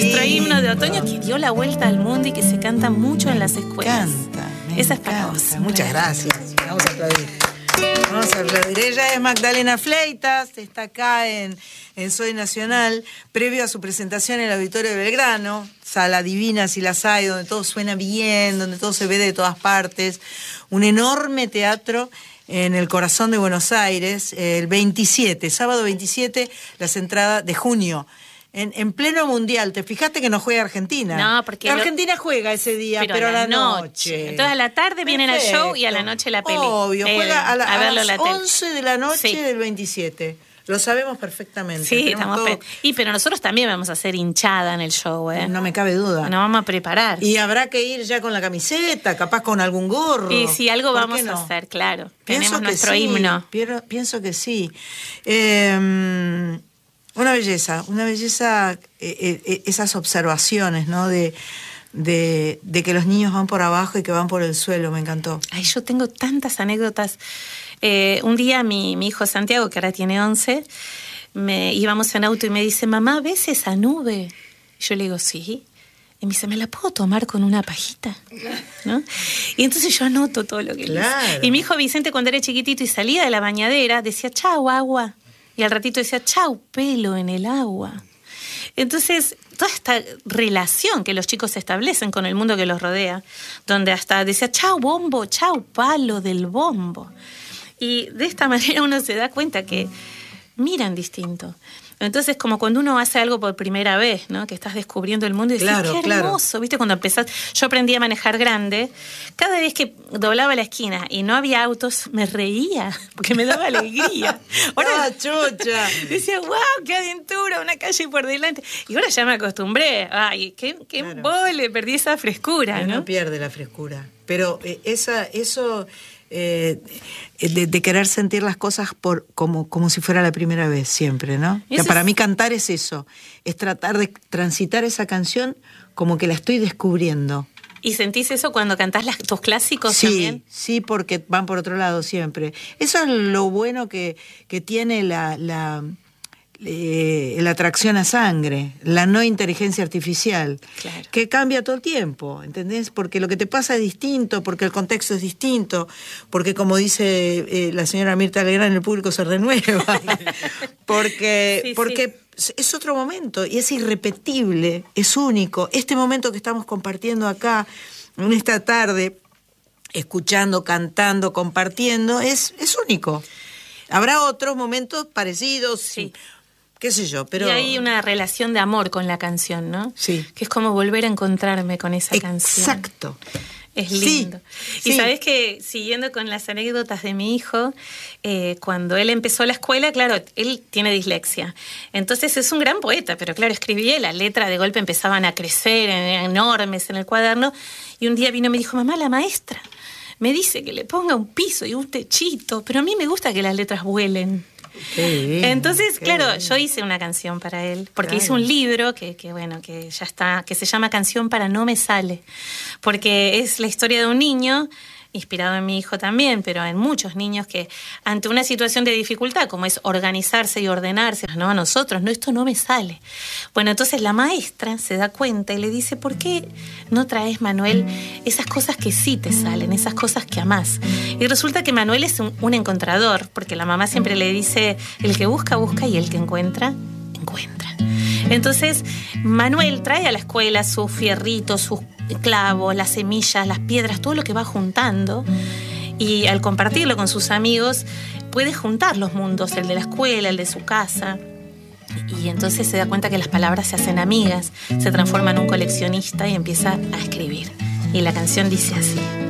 nuestro himno de otoño que dio la vuelta al mundo y que se canta mucho en las escuelas. Esa es para vos. Muchas gracias. Vamos a aplaudir. Vamos a aplaudir. Ella es Magdalena Fleitas, está acá en Soy Nacional, previo a su presentación en el Auditorio de Belgrano, sala divina si las hay, donde todo suena bien, donde todo se ve de todas partes. Un enorme teatro en el corazón de Buenos Aires, el 27, sábado 27, las entradas de junio. En pleno mundial, ¿te fijaste que no juega Argentina? No, porque Argentina juega ese día, pero a la noche. Entonces a la tarde vienen al show y a la noche la peli. Obvio, juega a las la 11 de la noche del 27. Lo sabemos perfectamente. Sí, estamos pero nosotros también vamos a hacer hinchada en el show, ¿eh? No me cabe duda. Nos vamos a preparar. Y habrá que ir ya con la camiseta, capaz con algún gorro. Y sí, algo vamos a hacer, claro. Tenemos nuestro himno. Pienso que sí. Una belleza, esas observaciones, ¿no? De que los niños van por abajo y que van por el suelo, me encantó. Ay, yo tengo tantas anécdotas. Un día mi hijo Santiago, que ahora tiene 11, íbamos en auto y me dice, mamá, ¿ves esa nube? Y yo le digo, sí. Y me dice, ¿me la puedo tomar con una pajita? ¿No? Y entonces yo anoto todo lo que le dice. Y mi hijo Vicente, cuando era chiquitito y salía de la bañadera, decía, chau, agua. Y al ratito decía, chau, pelo en el agua. Entonces, toda esta relación que los chicos establecen con el mundo que los rodea, donde hasta decía, chau, bombo, chau, palo del bombo. Y de esta manera uno se da cuenta que miran distinto. Entonces, como cuando uno hace algo por primera vez, ¿no? Que estás descubriendo el mundo y decís, qué hermoso, ¿viste? Cuando empezás, yo aprendí a manejar grande, cada vez que doblaba la esquina y no había autos, me reía, porque me daba alegría. Ahora, chucha! Decía, wow, qué aventura, una calle por delante. Y ahora ya me acostumbré. Ay, qué vole, perdí esa frescura, ¿no? No pierde la frescura. Pero eso... de querer sentir las cosas como si fuera la primera vez siempre, ¿no? Para mí cantar es eso, es tratar de transitar esa canción como que la estoy descubriendo. ¿Y sentís eso cuando cantás tus clásicos también? Sí, porque van por otro lado siempre. Eso es lo bueno que tiene la atracción a sangre, la no inteligencia artificial, que cambia todo el tiempo, ¿entendés? Porque lo que te pasa es distinto, porque el contexto es distinto, porque como dice la señora Mirta Legrand, el público se renueva, porque es otro momento y es irrepetible, es único. Este momento que estamos compartiendo acá, en esta tarde, escuchando, cantando, compartiendo, es único. Habrá otros momentos parecidos, qué sé yo, pero... Y hay una relación de amor con la canción, ¿no? Sí. Que es como volver a encontrarme con esa canción. Exacto. Es lindo. Y sabés que, siguiendo con las anécdotas de mi hijo, cuando él empezó la escuela, claro, él tiene dislexia. Entonces es un gran poeta, pero claro, escribía, las letras de golpe empezaban a crecer, enormes en el cuaderno, y un día vino y me dijo, mamá, la maestra me dice que le ponga un piso y un techito, pero a mí me gusta que las letras vuelen. Entonces, claro, yo hice una canción para él, porque hice un libro que ya está, que se llama Canción para No Me Sale, porque es la historia de un niño, inspirado en mi hijo también, pero en muchos niños que ante una situación de dificultad, como es organizarse y ordenarse, no, a nosotros, no, esto no me sale. Bueno, entonces la maestra se da cuenta y le dice, ¿por qué no traes, Manuel, esas cosas que sí te salen, esas cosas que amás? Y resulta que Manuel es un encontrador, porque la mamá siempre le dice, el que busca, busca, y el que encuentra, encuentra. Entonces, Manuel trae a la escuela sus fierritos, sus clavos, las semillas, las piedras, todo lo que va juntando, y al compartirlo con sus amigos puede juntar los mundos, el de la escuela, el de su casa, y entonces se da cuenta que las palabras se hacen amigas, se transforma en un coleccionista y empieza a escribir. Y la canción dice así.